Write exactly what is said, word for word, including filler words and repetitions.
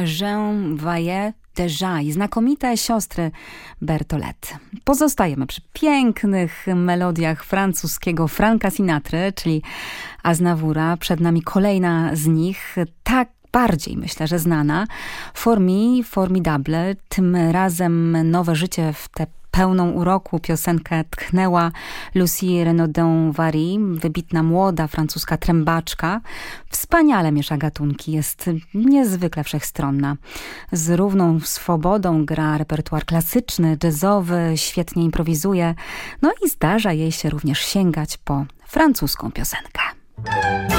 Jean Vaillet déjà i znakomite siostry Bertolet. Pozostajemy przy pięknych melodiach francuskiego Franka Sinatry, czyli Aznavoura. Przed nami kolejna z nich, tak bardziej myślę, że znana. For me, formidable. Tym razem nowe życie w tę pełną uroku piosenkę tchnęła Lucie Renaudin-Vary, wybitna młoda francuska trębaczka. Wspaniale miesza gatunki, jest niezwykle wszechstronna. Z równą swobodą gra repertuar klasyczny, jazzowy, świetnie improwizuje, no i zdarza jej się również sięgać po francuską piosenkę.